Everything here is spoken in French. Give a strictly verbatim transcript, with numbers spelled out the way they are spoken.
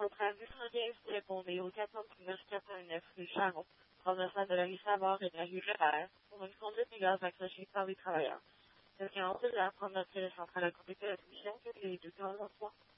centrale du soixante-quinze, vous répondez au quatre cent neuf quatre cent neuf rue Charon, provençal de la rue Savard et de la rue Lebert, pour une conduite des gaz accrochée par les travailleurs. Quelqu'un en peut prendre notre télécentrale à côté de la solution que les deux quarante-trois.